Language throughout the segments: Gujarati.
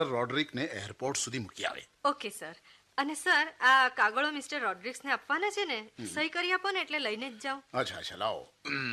રોડ્રિકને એરપોર્ટ સુધી મૂકી આવે. Okay sir. અને સર, આ કાગળો મિસ્ટર રોડ્રિક્સને આપવાના છે ને, સહી કરી આપો ને એટલે લઈને જ જાઉં. અચ્છા લાવો.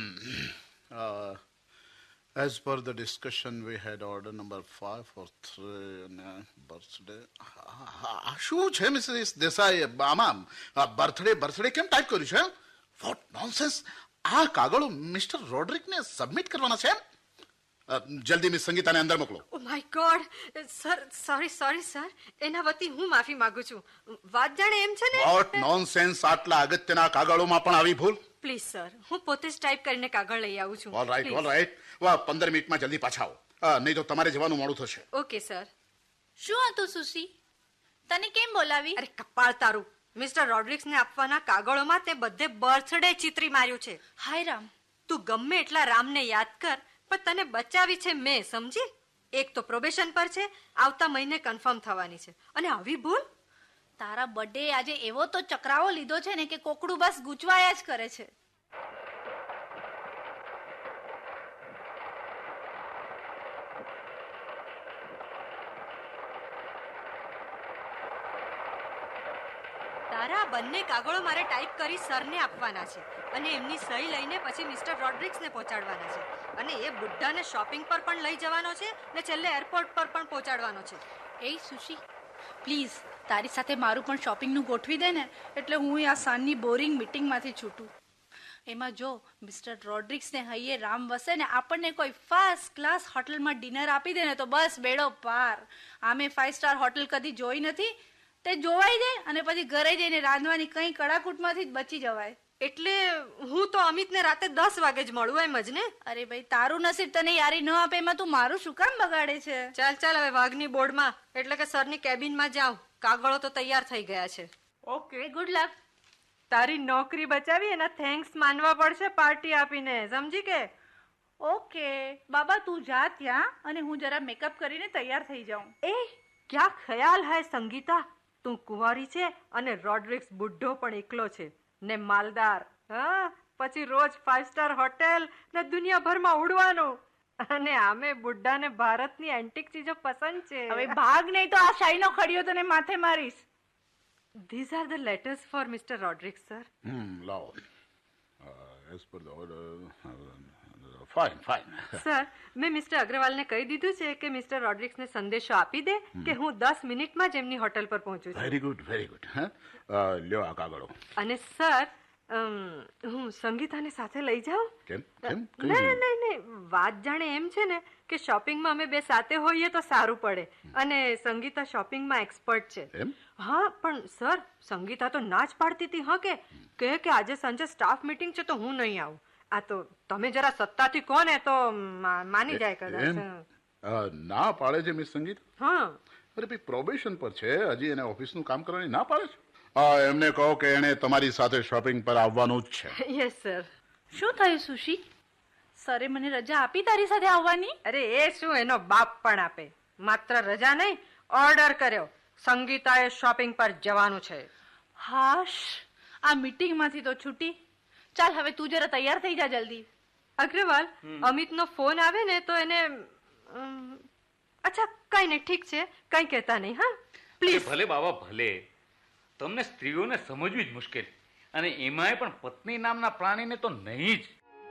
As per the discussion we had order number 5 for 3 birthday. શું છે મિસિસ દેસાઈ, આમાં બર્થડે કેમ ટાઈપ કર્યું છે? Vote nonsense! આ કાગળો મિસ્ટર રોડ્રિકને સબમિટ કરવાના છે. જલ્દી મિસ સંગીતાને અંદર મોકલો. Oh my God sir, sorry sir. એના વતી હું માફી માંગુ છું. વાત જાણે એમ છે ને. Vote nonsense! આટલા અગત્યના કાગળોમાં પણ આવી ભૂલ? પ્લીઝ સર, હું પોતે જ ટાઈપ કરીને કાગળ લઈ આવું છું. All right. 15 મિનિટમાં જલ્દી પાછા આવો, નહીં તો તમારે જવાનું મોડું થશે. Okay sir. શું હતું સુશી? તને કેમ બોલાવી? અરે કપાળ તારું! મિસ્ટર રોડ્રિક્સને આપવાના કાગળોમાં તે બધે બર્થડે ચિત્રી માર્યું છે. હાય રામ! તું ગમે એટલા રામને યાદ કર, પણ તને બચાવી છે મેં, સમજી? એક તો પ્રોબેશન પર છે, આવતા મહિને કન્ફર્મ થવાની છે, અને આવી ભૂલ! તારા બર્થડે આજે એવો તો ચક્રાવો લીધો છે ને કે કોકડું બસ ગૂંચવાયા જ કરે છે. તારા બંને કાગળો મારે ટાઈપ કરી સરને આપવાના છે, અને એમની સહી લઈને પછી મિસ્ટર રોડ્રિક્સને પહોંચાડવાના છે, અને એ બુઢ્ઢાને શોપિંગ પર પણ લઈ જવાનો છે ને છેલ્લે એરપોર્ટ પર પણ પહોંચાડવાનો છે. એ સુશી, પ્લીઝ તારી સાથે મારું પણ શોપિંગનું ગોઠવી દે ને, એટલે હું આ સાંજની બોરિંગ મીટિંગમાંથી છૂટું. એમાં જો મિસ્ટર રોડ્રિક્સને હૈયે રામ વસે ને આપણને કોઈ ફર્સ્ટ ક્લાસ હોટલમાં ડિનર આપી દે ને તો બસ બેડો પાર. આમે 5 સ્ટાર હોટલ કદી જોઈ નથી, તે જોવાઈ જાય અને પછી ઘરે જઈને રાંધવાની કઈ કડાકૂટમાંથી જ બચી જવાય. એટલે હું તો અમિતને રાતે 10 વાગે જ મળું, એમ જ ને? અરે ભાઈ, તારું નસીબ તને યારી ન આપે એમાં તું મારું શું કામ બગાડે છે? ચાલ હવે વાઘની બોર્ડમાં, એટલે કે સરની કેબિનમાં જાઉં. કાગળો તો તૈયાર થઈ ગયા છે. Okay, good luck. તારી નોકરી બચાવી એના થેન્ક્સ માનવા પડશે પાર્ટી આપીને, સમજી કે? ઓકે બાબા, તું જા ત્યાં, અને હું જરા મેકઅપ કરીને તૈયાર થઈ જાઉં. એ ક્યાં ખ્યાલ હે સંગીતા, તું કુંવારી છે અને રોડ્રિક્સ બુઢ્ઢો પણ એકલો છે ને માલદાર. હા, પછી રોજ 5 સ્ટાર હોટેલ ને દુનિયાભરમાં ઉડવાનું, અને આમે બુઢ્ઢાને ભારતની એન્ટિક ચીજો પસંદ છે. હવે ભાગ નહીં તો આ શાહીનો ખડિયો તને માથે મારીશ. These are the letters for Mr. Rodrigues, sir. લાવો. As per the order, fine. Sir, મેં મિસ્ટર અગ્રવાલને કહી દીધું છે કે મિસ્ટર રોડ્રિક્સને સંદેશો આપી દે કે હું 10 મિનિટમાં જ એમની હોટલ પર પહોંચું છું. Very good. લ્યો આ કાગળો. અને સર, હું સંગીતાને સાથે લઈ જાઉં? કેમ? નહીં, વાત જાણે એમ છે ને કે શોપિંગમાં અમે બે સાથે હોઈએ તો સારું પડે, અને સંગીતા શોપિંગમાં એક્સપર્ટ છે. હા, પણ સર, સંગીતા તો ના જ પાડતી હતી. હા, કે આજે સાંજે સ્ટાફ મીટિંગ છે તો હું નહીં આવું. આ તો તમે જરા સત્તાથી કહો ને તો માની જાય કદાચ. ના પાડે છે મિસ સંગીત? હા. અરે ભાઈ, પ્રોબેશન પર છે, હજી એને ઓફિસનું કામ કરવાની ના પાડે છે. એમને કહો કે એને તમારી સાથે શોપિંગ પર આવવાનું જ છે. Yes sir. શું થયું સુશી? સરે મને રજા આપી તારી સાથે આવવાની? અરે એ શું, એનો બાપ પણ આપે. માત્ર રજા નહીં, ઓર્ડર કર્યો, સંગીતાએ શોપિંગ પર જવાનું છે. હાશ, આ મીટિંગમાંથી તો છૂટી. ચાલ હવે તું જરા તૈયાર થઈ જા જલ્દી. અગ્રવાલ, અમિતનો ફોન આવે ને તો એને અચ્છા કઈ નહીં, ઠીક છે, કઈ કહેતા નહીં. હા પ્લીઝ. ભલે બાબા ભલે, તમને સ્ત્રીઓને સમજવી જ મુશ્કેલ, અને એમાંય પણ પત્ની નામના પ્રાણીને તો નહીં જ.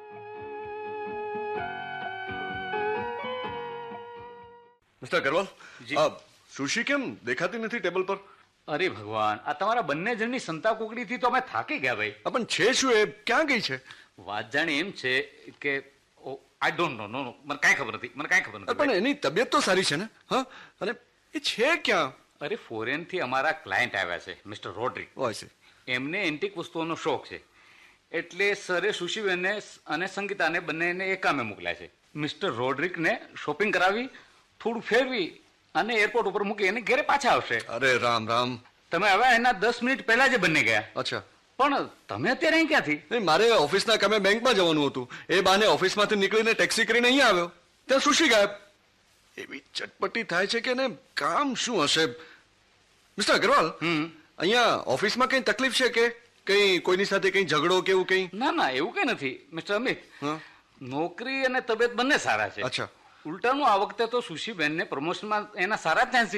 મિસ્ટર અગ્રવાલ, સુશી કેમ દેખાતી નથી ટેબલ પર? અરે ભગવાન, આ તમારા બંને જણની સંતા કુકડીથી તો અમે થાકી ગયા ભાઈ. પણ છે શું, એ ક્યાં ગઈ છે? વાત જાણે એમ છે કે આઈ ડોન્ટ નો. મને કાંઈ ખબર નથી. પણ એની તબિયત તો સારી છે ને? હા, અને એ છે ક્યાં? અરે ફોરેન થી અમારા ક્લાયન્ટ આવ્યા છે, મિસ્ટર રોડ્રિક. એમને એન્ટિક વસ્તુઓનો શોખ છે, એટલે સરે સુશીબેનને અને સંગીતાને બંનેને એક કામે મોકલ્યા છે. મિસ્ટર રોડ્રિકને શોપિંગ કરાવી, થોડું ફેરવી અને એરપોર્ટ ઉપર મૂકી એને ઘરે પાછા આવશે. અરે રામ રામ. તમે હવે એના 10 મિનિટ પહેલા જ બંને ગયા. અચ્છા, પણ તમે અત્યારે અહીં ક્યાંથી? નહીં, મારે ઓફિસના કામે બેંકમાં જવાનું હતું. એ બાને ઓફિસમાંથી નીકળીને ટેક્સી કરીને અહીંયા આવ્યો, ત્યાં સુશી ગાયબ. એવી ચટપટી થાય છે કે ને કામ શું હશે? મિસ્ટર અગ્રવાલ, અહીંયા ઓફિસમાં કઈ તકલીફ છે કે કઈ કોઈની સાથે કઈ ઝઘડો કે એવું કઈ? ના, એવું કઈ નથી મિસ્ટર અમિત. નોકરી અને તબિયત બંને સારા છે. અચ્છા. ઉલટાનું આ વખતે તો સુશીબેનને પ્રમોશનમાં એના સારા ચાન્સીસ